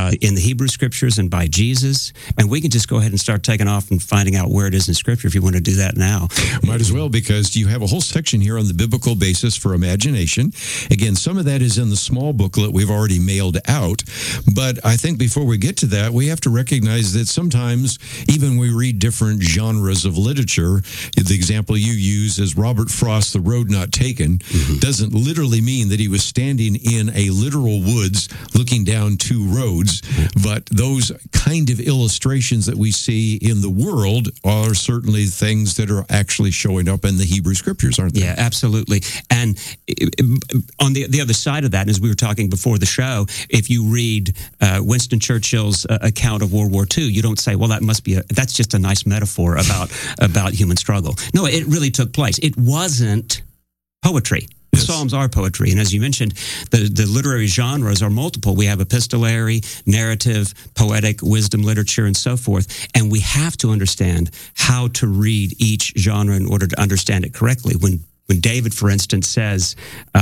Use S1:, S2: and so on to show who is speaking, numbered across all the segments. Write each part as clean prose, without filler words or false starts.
S1: in the Hebrew Scriptures and by Jesus. And we can just go ahead and start taking off and finding out where it is in Scripture if you want to do that now.
S2: Might as well, because you have a whole section here on the biblical basis for imagination. Again, some of that is in the small booklet we've already mailed out. But I think before we get to that, we have to recognize that sometimes even we read different genres of literature. The example you use is Robert Frost, The Road Not Taken, doesn't literally mean that he was standing in a literal woods looking down two roads. But those kind of illustrations that we see in the world are certainly things that are actually showing up in the Hebrew Scriptures, aren't they?
S1: Yeah, absolutely. And on the other side of that, and as we were talking before the show, if you read Winston Churchill's account of World War II, you don't say, well, that's just a nice metaphor about human struggle. No, it really took place. It wasn't poetry. The Psalms are poetry. And as you mentioned, the literary genres are multiple. We have epistolary, narrative, poetic, wisdom literature, and so forth. And we have to understand how to read each genre in order to understand it correctly. When David, for instance, says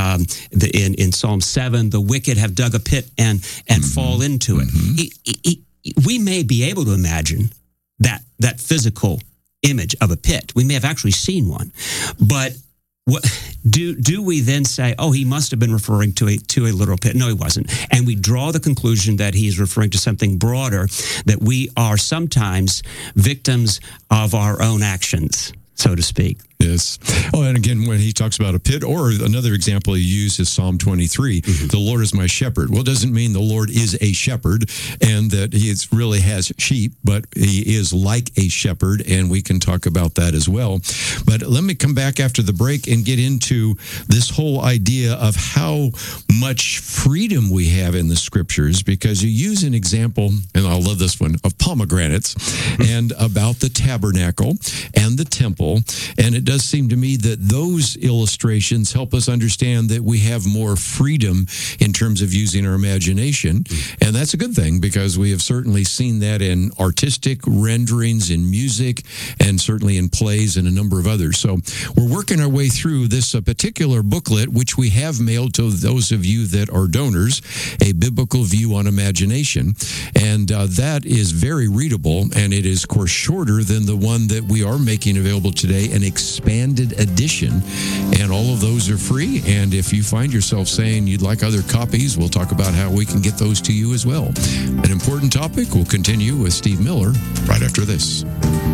S1: in Psalm 7, the wicked have dug a pit and fall into it. We may be able to imagine that physical image of a pit. We may have actually seen one. But do we then say, oh, he must have been referring to a literal pit? No, he wasn't. And we draw the conclusion that he's referring to something broader, that we are sometimes victims of our own actions, so to speak.
S2: Yes. Oh, and again, when he talks about a pit, or another example he used is Psalm 23, the Lord is my shepherd. Well, it doesn't mean the Lord is a shepherd and that he really has sheep, but he is like a shepherd, and we can talk about that as well. But let me come back after the break and get into this whole idea of how much freedom we have in the Scriptures, because you use an example, and I love this one, of pomegranates and about the tabernacle and the temple, and it does seem to me that those illustrations help us understand that we have more freedom in terms of using our imagination. And that's a good thing, because we have certainly seen that in artistic renderings, in music, and certainly in plays and a number of others. So we're working our way through this particular booklet, which we have mailed to those of you that are donors, A Biblical View on Imagination. And that is very readable, and it is, of course, shorter than the one that we are making available today, an expanded edition, and all of those are free. And if you find yourself saying you'd like other copies, we'll talk about how we can get those to you as well. An important topic. We'll continue with Steve Miller right after this.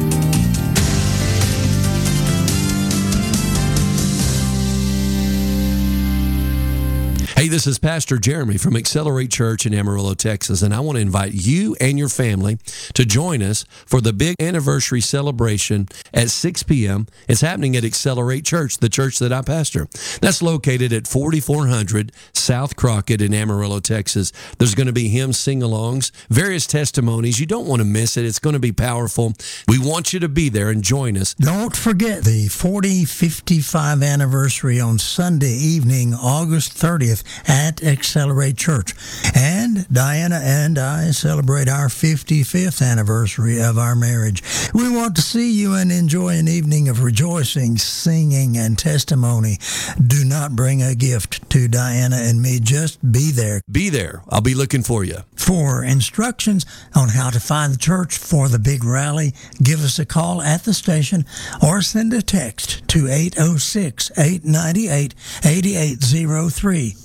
S3: Hey, this is Pastor Jeremy from Accelerate Church in Amarillo, Texas, and I want to invite you and your family to join us for the big anniversary celebration at 6 p.m. It's happening at Accelerate Church, the church that I pastor. That's located at 4400 South Crockett in Amarillo, Texas. There's going to be hymn sing-alongs, various testimonies. You don't want to miss it. It's going to be powerful. We want you to be there and join us.
S4: Don't forget the 40-55 anniversary on Sunday evening, August 30th. At Accelerate Church. And Diana and I celebrate our 55th anniversary of our marriage. We want to see you and enjoy an evening of rejoicing, singing, and testimony. Do not bring a gift to Diana and me. Just be there.
S3: Be there. I'll be looking for you.
S4: For instructions on how to find the church for the big rally, give us a call at the station or send a text to 806-898-8803.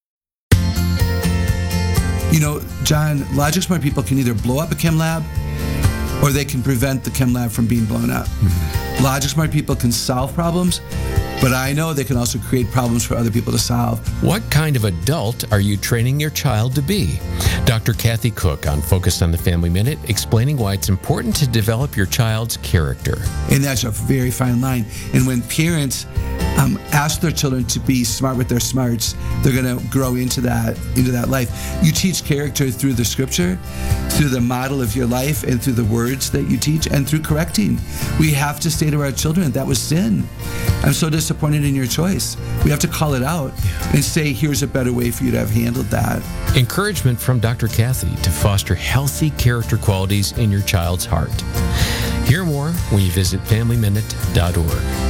S5: You know, John, Logic Smart people can either blow up a chem lab or they can prevent the chem lab from being blown up. Logic Smart people can solve problems, but I know they can also create problems for other people to solve.
S6: What kind of adult are you training your child to be? Dr. Kathy Cook on Focus on the Family Minute, explaining why it's important to develop your child's character.
S5: And that's a very fine line. And when parents ask their children to be smart with their smarts, they're going to grow into that life. You teach character through the Scripture, through the model of your life, and through the words that you teach, and through correcting. We have to say to our children, that was sin. I'm so disappointed in your choice. We have to call it out and say, here's a better way for you to have handled that.
S6: Encouragement from Dr. Kathy to foster healthy character qualities in your child's heart. Hear more when you visit FamilyMinute.org.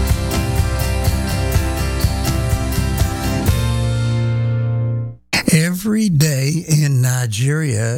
S4: Every day in Nigeria